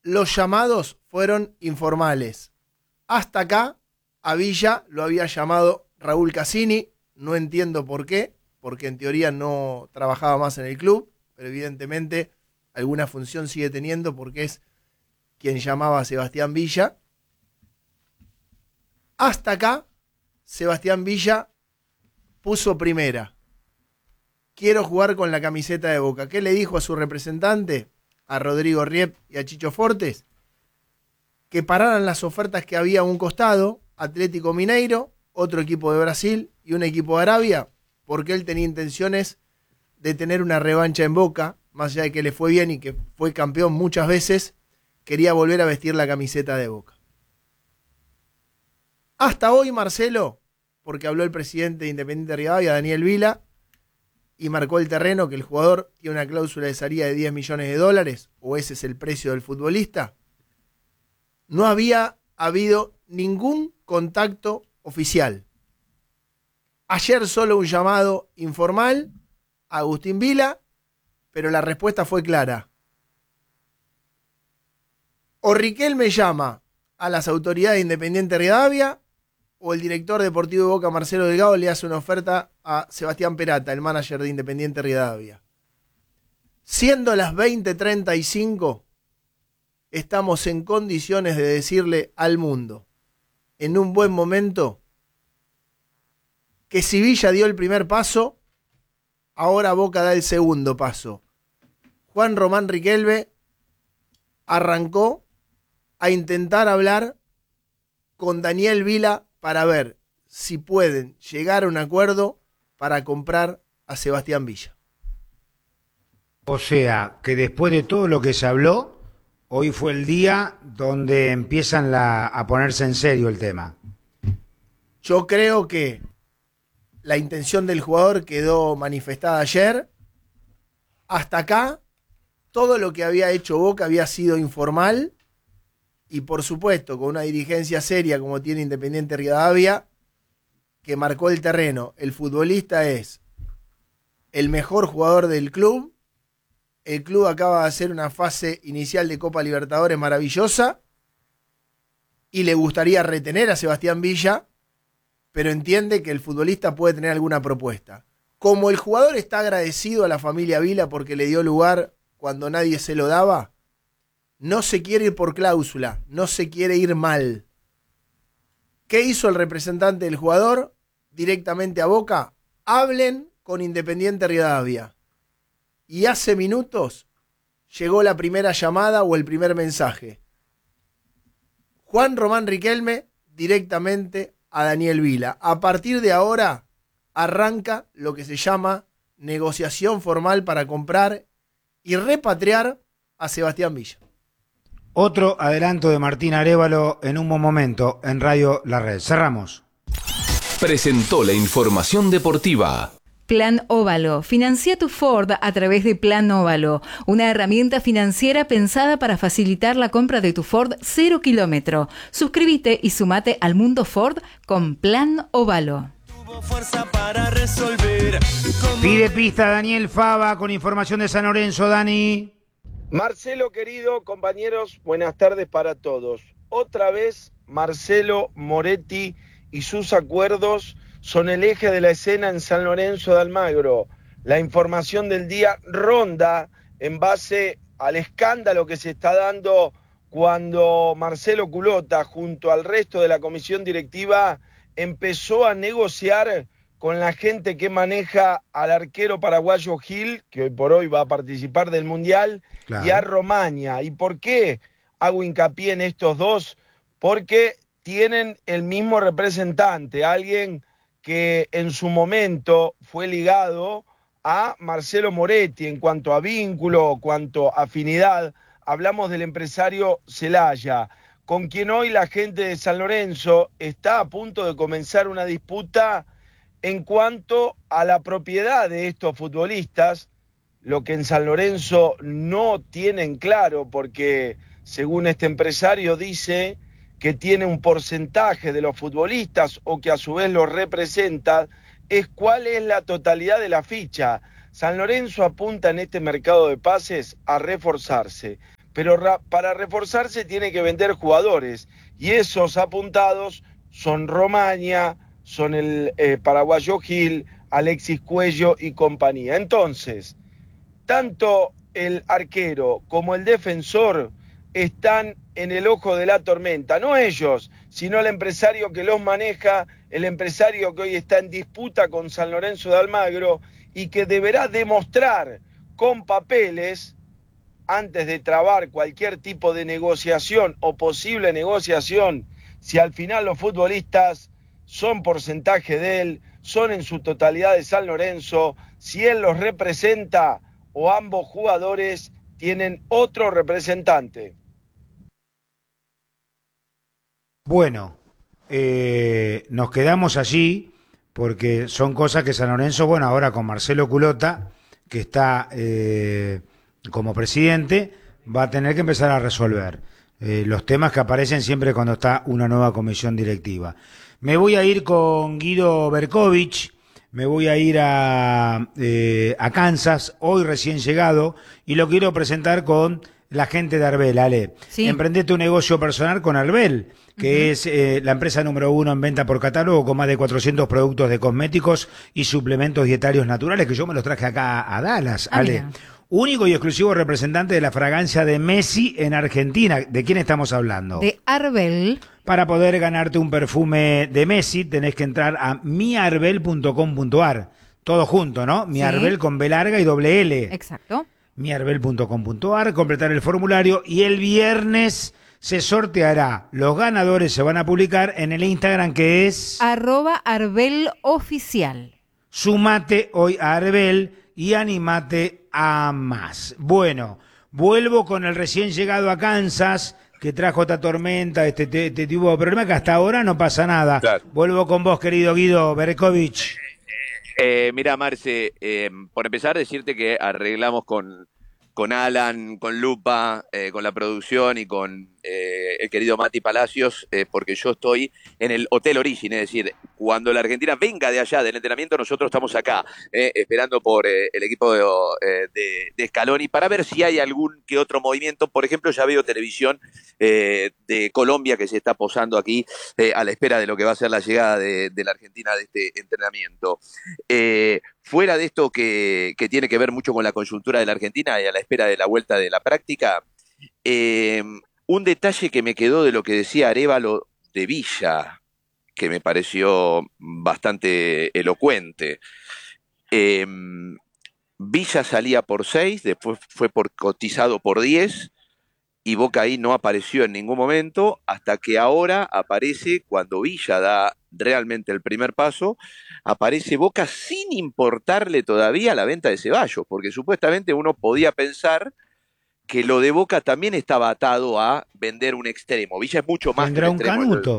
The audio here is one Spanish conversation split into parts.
los llamados fueron informales. Hasta acá, a Villa lo había llamado Raúl Cassini, no entiendo por qué, porque en teoría no trabajaba más en el club, pero evidentemente alguna función sigue teniendo porque es quien llamaba a Sebastián Villa. Hasta acá, Sebastián Villa puso primera. Quiero jugar con la camiseta de Boca. ¿Qué le dijo a su representante, a Rodrigo Riep y a Chicho Fortes? Que pararan las ofertas que había a un costado, Atlético Mineiro, otro equipo de Brasil y un equipo de Arabia, porque él tenía intenciones de tener una revancha en Boca, más allá de que le fue bien y que fue campeón muchas veces, quería volver a vestir la camiseta de Boca. Hasta hoy, Marcelo, porque habló el presidente de Independiente Rivadavia, Daniel Vila, y marcó el terreno que el jugador tiene una cláusula de salida de $10 millones, o ese es el precio del futbolista, no había habido ningún contacto oficial. Ayer solo un llamado informal a Agustín Vila, pero la respuesta fue clara. O Riquelme llama a las autoridades de Independiente Rivadavia, o el director deportivo de Boca, Marcelo Delgado, le hace una oferta a Sebastián Perata, el manager de Independiente Rivadavia. Siendo las 20:35, estamos en condiciones de decirle al mundo, en un buen momento, que si Villa dio el primer paso, ahora Boca da el segundo paso. Juan Román Riquelme arrancó a intentar hablar con Daniel Vila para ver si pueden llegar a un acuerdo para comprar a Sebastián Villa. O sea, que después de todo lo que se habló, hoy fue el día donde empiezan a ponerse en serio el tema. Yo creo que la intención del jugador quedó manifestada ayer. Hasta acá, todo lo que había hecho Boca había sido informal. Y por supuesto, con una dirigencia seria como tiene Independiente Rivadavia, que marcó el terreno. El futbolista es el mejor jugador del club. El club acaba de hacer una fase inicial de Copa Libertadores maravillosa. Y le gustaría retener a Sebastián Villa, pero entiende que el futbolista puede tener alguna propuesta. Como el jugador está agradecido a la familia Vila porque le dio lugar cuando nadie se lo daba, no se quiere ir por cláusula, no se quiere ir mal. ¿Qué hizo el representante del jugador? Directamente a Boca. Hablen con Independiente Rivadavia. Y hace minutos llegó la primera llamada o el primer mensaje. Juan Román Riquelme directamente a Daniel Vila. A partir de ahora arranca lo que se llama negociación formal para comprar y repatriar a Sebastián Villa. Otro adelanto de Martín Arévalo en un momento en Radio La Red. Cerramos. Presentó la información deportiva. Plan Óvalo. Financia tu Ford a través de Plan Óvalo, una herramienta financiera pensada para facilitar la compra de tu Ford 0 kilómetro. Suscríbete y sumate al mundo Ford con Plan Óvalo. Pide pista Daniel Fava con información de San Lorenzo. Dani. Marcelo, querido, compañeros, buenas tardes para todos. Otra vez, Marcelo Moretti y sus acuerdos son el eje de la escena en San Lorenzo de Almagro. La información del día ronda en base al escándalo que se está dando cuando Marcelo Culota, junto al resto de la comisión directiva, empezó a negociar con la gente que maneja al arquero paraguayo Gil, que hoy por hoy va a participar del Mundial, claro, y a Romaña. ¿Y por qué hago hincapié en estos dos? Porque tienen el mismo representante, alguien que en su momento fue ligado a Marcelo Moretti en cuanto a vínculo, cuanto a afinidad. Hablamos del empresario Celaya, con quien hoy la gente de San Lorenzo está a punto de comenzar una disputa en cuanto a la propiedad de estos futbolistas, lo que en San Lorenzo no tienen claro, porque según este empresario dice que tiene un porcentaje de los futbolistas o que a su vez los representa, es cuál es la totalidad de la ficha. San Lorenzo apunta en este mercado de pases a reforzarse, pero para reforzarse tiene que vender jugadores, y esos apuntados son Romaña, son el paraguayo Gil, Alexis Cuello y compañía. Entonces, tanto el arquero como el defensor están en el ojo de la tormenta, no ellos, sino el empresario que los maneja, el empresario que hoy está en disputa con San Lorenzo de Almagro y que deberá demostrar con papeles, antes de trabar cualquier tipo de negociación o posible negociación, si al final los futbolistas son porcentaje de él, son en su totalidad de San Lorenzo, si él los representa o ambos jugadores tienen otro representante. Bueno, nos quedamos allí porque son cosas que San Lorenzo, bueno, ahora con Marcelo Culota, que está como presidente, va a tener que empezar a resolver los temas que aparecen siempre cuando está una nueva comisión directiva. Me voy a ir con Guido Berkovich, me voy a ir a Kansas, hoy recién llegado, y lo quiero presentar con la gente de Arbel, Ale. Sí. Emprende tu negocio personal con Arbel, que es la empresa número 1 en venta por catálogo, con más de 400 productos de cosméticos y suplementos dietarios naturales, que yo me los traje acá a Dallas, Ale. Mira. Único y exclusivo representante de la fragancia de Messi en Argentina. ¿De quién estamos hablando? De Arbel. Para poder ganarte un perfume de Messi tenés que entrar a miarbel.com.ar. Todo junto, ¿no? Miarbel con B larga y doble L. Exacto. miarbel.com.ar, completar el formulario y el viernes se sorteará. Los ganadores se van a publicar en el Instagram, que es @ArbelOficial. Sumate hoy a Arbel y animate a más. Bueno, vuelvo con el recién llegado a Kansas, que trajo esta tormenta, este tipo de problema, que hasta ahora no pasa nada. Claro. Vuelvo con vos, querido Guido Berkovich. Mira, Marce, por empezar, decirte que arreglamos con Alan, con Lupa, con la producción y con el querido Mati Palacios, porque yo estoy en el Hotel Origin, es decir, cuando la Argentina venga de allá del entrenamiento, nosotros estamos acá, esperando por el equipo de Scaloni, para ver si hay algún que otro movimiento. Por ejemplo, ya veo televisión de Colombia que se está posando aquí a la espera de lo que va a ser la llegada de la Argentina de este entrenamiento. Fuera de esto que tiene que ver mucho con la coyuntura de la Argentina y a la espera de la vuelta de la práctica, un detalle que me quedó de lo que decía Arévalo de Villa, que me pareció bastante elocuente. Villa salía por 6, después fue cotizado por 10, y Boca ahí no apareció en ningún momento, hasta que ahora aparece, cuando Villa da realmente el primer paso, aparece Boca sin importarle todavía la venta de Ceballos, porque supuestamente uno podía pensar que lo de Boca también estaba atado a vender un extremo. Villa es mucho más que ¿Tendrá un un extremo. canuto?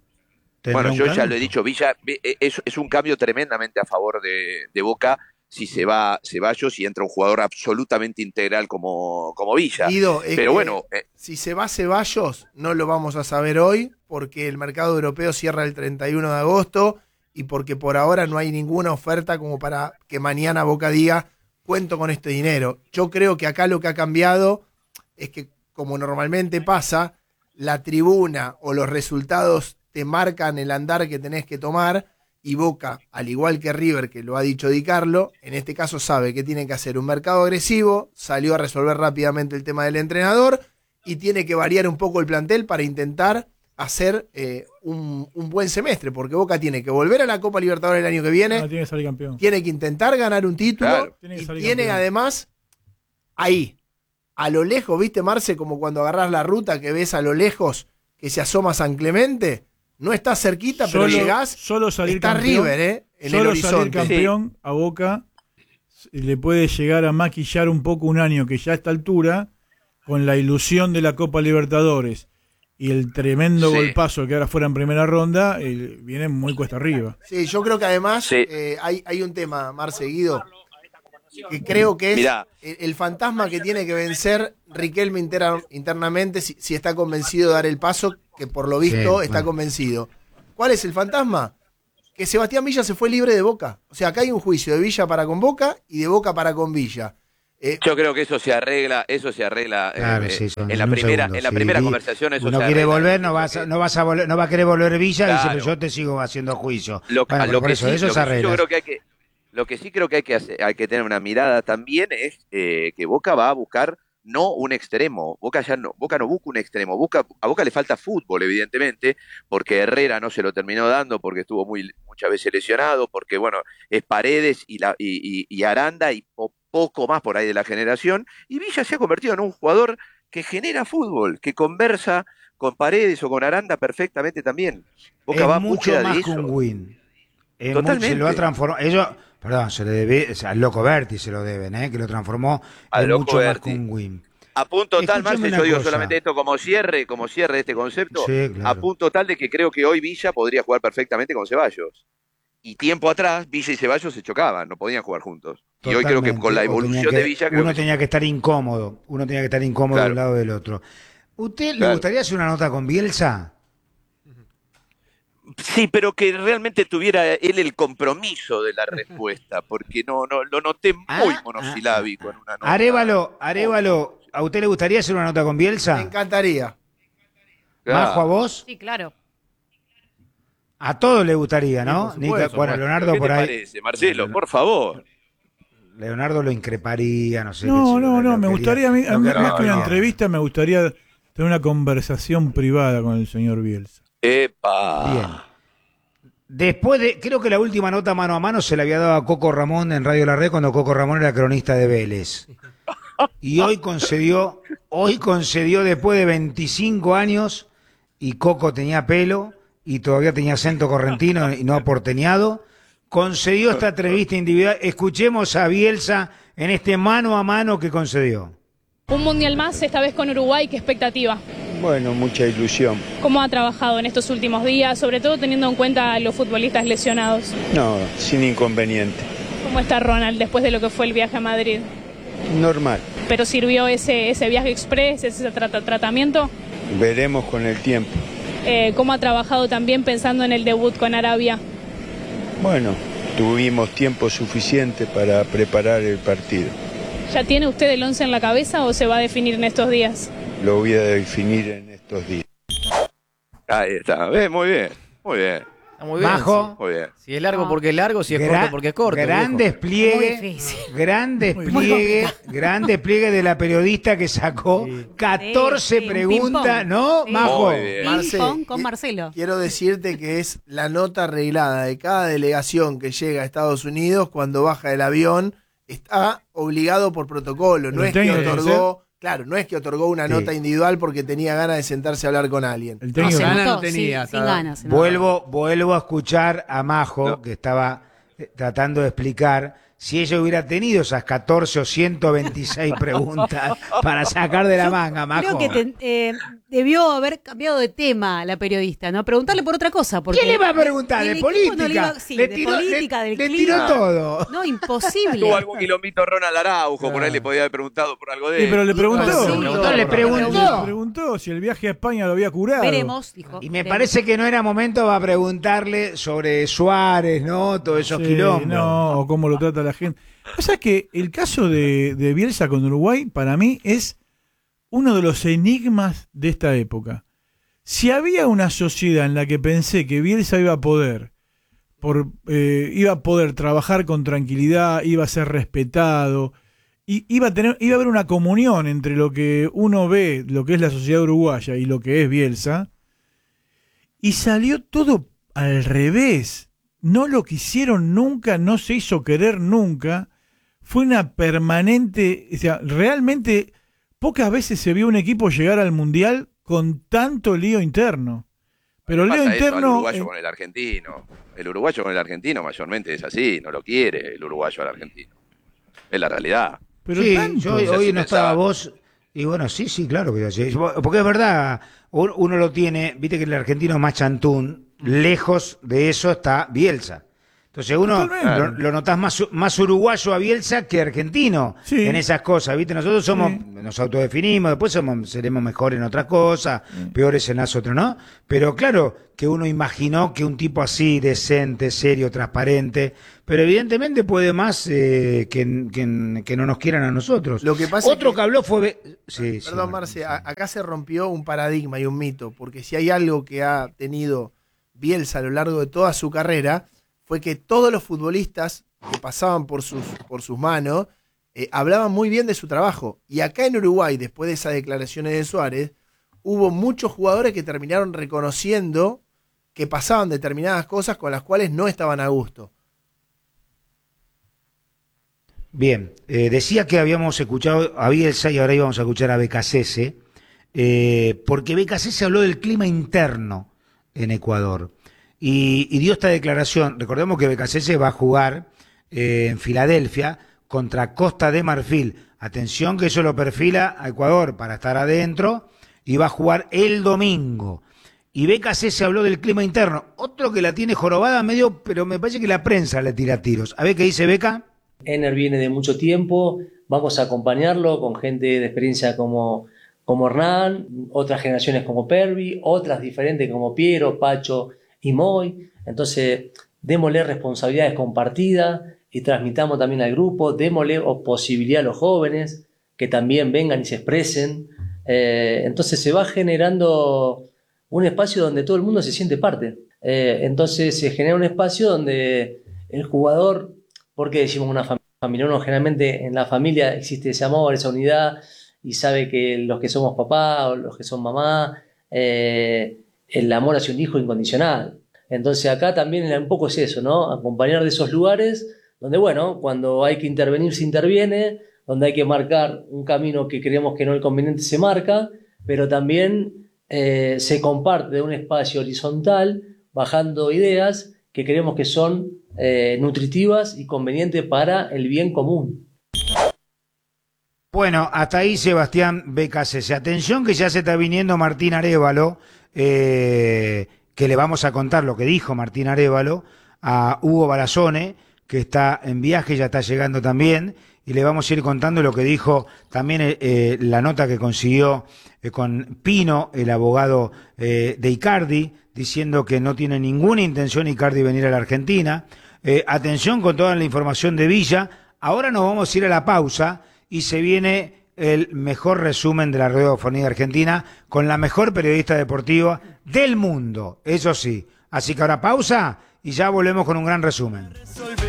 Bueno, yo ya lo he dicho, Villa es un cambio tremendamente a favor de Boca si se va Ceballos y entra un jugador absolutamente integral como Villa. Guido, pero bueno, si se va Ceballos, no lo vamos a saber hoy, porque el mercado europeo cierra el 31 de agosto y porque por ahora no hay ninguna oferta como para que mañana Boca diga, cuento con este dinero. Yo creo que acá lo que ha cambiado es que, como normalmente pasa, la tribuna o los resultados te marcan el andar que tenés que tomar, y Boca, al igual que River, que lo ha dicho Di Carlo, en este caso sabe que tiene que hacer un mercado agresivo, salió a resolver rápidamente el tema del entrenador y tiene que variar un poco el plantel para intentar hacer un buen semestre, porque Boca tiene que volver a la Copa Libertadores el año que viene, tiene que salir campeón. tiene que intentar ganar un título, Claro. y tiene además ahí, a lo lejos, ¿viste, Marce? Como cuando agarrás la ruta que ves a lo lejos que se asoma San Clemente, no está cerquita, pero llegás, solo salir está campeón, River, en el solo salir horizonte. campeón a Boca le puede llegar a maquillar un poco un año que ya a esta altura, con la ilusión de la Copa Libertadores y el tremendo golpazo que ahora fuera en primera ronda, viene muy cuesta arriba. Sí, yo creo que además Sí. hay un tema, Marce, Guido, que creo que es Mirá. el fantasma que tiene que vencer Riquelme internamente si está convencido de dar el paso, que por lo visto está convencido. ¿Cuál es el fantasma? Que Sebastián Villa se fue libre de Boca. O sea, acá hay un juicio de Villa para con Boca y de Boca para con Villa. Yo creo que eso se arregla, Claro, sí, en la primera Sí, conversación. Eso uno se quiere arregla. volver, no va a querer volver Villa y dice, Claro. pero yo te sigo haciendo juicio. Lo Bueno, por eso se arregla. Lo que sí creo que hay que tener una mirada también es que Boca va a buscar no un extremo. Boca no busca un extremo. A Boca le falta fútbol, evidentemente, porque Herrera no se lo terminó dando, porque estuvo muchas veces lesionado, porque bueno, es Paredes y Aranda y poco más por ahí de la generación. Y Villa se ha convertido en un jugador que genera fútbol, que conversa con Paredes o con Aranda perfectamente también. Boca Es va a mucho búsqueda más de que un eso. win. Totalmente. Se lo ha transformado. Perdón, se le debe, o sea, al Loco Berti se lo deben, que lo transformó Al en Loco mucho más Berti. que un win. A punto tal, Escúchame Marce, una yo digo cosa. solamente esto como cierre de este concepto, Sí, claro. a punto tal de que creo que hoy Villa podría jugar perfectamente con Ceballos. Y tiempo atrás, Villa y Ceballos se chocaban, no podían jugar juntos. Y hoy creo que con la evolución de Villa... Uno tenía que estar incómodo. Uno tenía que estar incómodo de un lado del otro. ¿Usted le Claro. gustaría hacer una nota con Bielsa? Sí, pero que realmente tuviera él el compromiso de la respuesta, porque no lo noté muy monosilábico en una nota. Arévalo, ¿a usted le gustaría hacer una nota con Me Bielsa? encantaría. ¿Majo, a vos? Sí, claro. A todos le gustaría, ¿no? Sí, por supuesto, Bueno, Leonardo ¿Qué por te ahí. parece, Marcelo? Por favor. Leonardo lo increparía, no sé. No, me gustaría, a mí más que una no. entrevista, me gustaría tener una conversación privada con el señor Bielsa. ¡Epa! Bien. Después creo que la última nota mano a mano se la había dado a Coco Ramón en Radio La Red cuando Coco Ramón era cronista de Vélez. Y hoy concedió después de 25 años, y Coco tenía pelo y todavía tenía acento correntino y no porteñado, concedió esta entrevista individual. Escuchemos a Bielsa en este mano a mano que concedió. Un mundial más, esta vez con Uruguay, ¿qué expectativa? Bueno, mucha ilusión. ¿Cómo ha trabajado en estos últimos días, sobre todo teniendo en cuenta a los futbolistas lesionados? No, sin inconveniente. ¿Cómo está Ronald después de lo que fue el viaje a Madrid? Normal. ¿Pero sirvió ese viaje express, ese tratamiento? Veremos con el tiempo. ¿Cómo ha trabajado también pensando en el debut con Arabia? Bueno, tuvimos tiempo suficiente para preparar el partido. ¿Ya tiene usted el 11 en la cabeza o se va a definir en estos días? Lo voy a definir en estos días. Ahí está. Muy bien, muy bien. Está muy bien. Majo. Muy bien. Si es largo porque es largo, si es corto porque es corto. Gran viejo. despliegue, gran despliegue de la periodista que sacó 14 Sí, un preguntas, ping-pong. ¿no, Sí. Majo? Muy bien. Marce, Ping-pong con Marcelo. Quiero decirte que es la nota arreglada de cada delegación que llega a Estados Unidos cuando baja del avión. Está obligado por protocolo. No El es que técnico tiene que otorgó, claro, no es que otorgó una Sí. nota individual porque tenía ganas de sentarse a hablar con alguien. El No, técnico se Ganas notó, no tenía, sí, sin estaba- ganas. se notó. Vuelvo a escuchar a Majo, No. que estaba tratando de explicar si ella hubiera tenido esas 14 o 126 preguntas para sacar de la manga, Majo. Creo que debió haber cambiado de tema la periodista, ¿no? Preguntarle por otra cosa. Porque ¿Quién le va a preguntar? el ¿De equipo política? no le iba- sí, Le de tiró- política, le- del le clima. tiró todo. No, imposible. Tuvo algún quilombito Ronald Araujo, por ahí le podía haber preguntado por algo de Sí, él. pero le preguntó. Le preguntó. Le preguntó si el viaje a España lo había curado. Veremos, dijo. Y me veremos. parece que no era momento para preguntarle sobre Suárez, ¿no? Todos esos Sí, quilombos. No, o cómo lo trata la gente. O sea que el caso de Bielsa con Uruguay, para mí, es uno de los enigmas de esta época. Si había una sociedad en la que pensé que Bielsa iba a poder trabajar con tranquilidad, iba a ser respetado, y iba a haber una comunión entre lo que uno ve, lo que es la sociedad uruguaya y lo que es Bielsa, y salió todo al revés. No lo quisieron nunca, no se hizo querer nunca. Fue una permanente, o sea, realmente pocas veces se vio un equipo llegar al Mundial con tanto lío interno. Pero el lío Pasa eso al interno... uruguayo con el argentino. El uruguayo con el argentino mayormente es así, no lo quiere el uruguayo al argentino. Es la realidad. pero Sí, tanto. yo O sea, hoy si no pensaba- estaba vos. Y bueno, sí, claro que sí. Porque es verdad, uno lo tiene, viste que el argentino más chantún, lejos de eso está Bielsa. Entonces uno lo notás más uruguayo a Bielsa que argentino en esas cosas, ¿viste? Nosotros nos autodefinimos, después seremos mejores en otras cosas, peores en las otras, ¿no? Pero claro que uno imaginó que un tipo así, decente, serio, transparente, pero evidentemente puede más que no nos quieran a nosotros. Lo que pasa Otro es que habló fue... Perdón, Marce, acá se rompió un paradigma y un mito, porque si hay algo que ha tenido Bielsa a lo largo de toda su carrera, fue que todos los futbolistas que pasaban por sus manos hablaban muy bien de su trabajo. Y acá en Uruguay, después de esas declaraciones de Suárez, hubo muchos jugadores que terminaron reconociendo que pasaban determinadas cosas con las cuales no estaban a gusto. Bien, decía que habíamos escuchado a Bielsa y ahora íbamos a escuchar a Becasese, porque Becasese habló del clima interno en Ecuador. Y dio esta declaración. Recordemos que Becasese va a jugar en Filadelfia contra Costa de Marfil. Atención que eso lo perfila a Ecuador para estar adentro y va a jugar el domingo. Y Becasese habló del clima interno. Otro que la tiene jorobada medio, pero me parece que la prensa le tira tiros. A ver qué dice Beca. Ener viene de mucho tiempo, vamos a acompañarlo con gente de experiencia como Hernán, otras generaciones como Pervi, otras diferentes como Piero, Pacho y Moy. Entonces, démosle responsabilidades compartidas y transmitamos también al grupo, démosle posibilidad a los jóvenes que también vengan y se expresen. Entonces se va generando un espacio donde todo el mundo se siente parte. Entonces se genera un espacio donde el jugador, ¿por qué decimos una familia? Uno generalmente en la familia existe ese amor, esa unidad, y sabe que los que somos papá o los que son mamá, el amor hacia un hijo incondicional. Entonces acá también un poco es eso, ¿no? Acompañar de esos lugares donde, bueno, cuando hay que intervenir se interviene, donde hay que marcar un camino que creemos que no es el conveniente se marca, pero también se comparte de un espacio horizontal, bajando ideas que creemos que son nutritivas y convenientes para el bien común. Bueno, hasta ahí Sebastián Becasese. Atención que ya se está viniendo Martín Arévalo, que le vamos a contar lo que dijo Martín Arévalo a Hugo Balazone, que está en viaje, ya está llegando también, y le vamos a ir contando lo que dijo también la nota que consiguió con Pino, el abogado de Icardi, diciendo que no tiene ninguna intención Icardi venir a la Argentina. Atención con toda la información de Villa. Ahora nos vamos a ir a la pausa y se viene el mejor resumen de la radiofonía argentina con la mejor periodista deportiva del mundo, eso sí. Así que ahora pausa y ya volvemos con un gran resumen.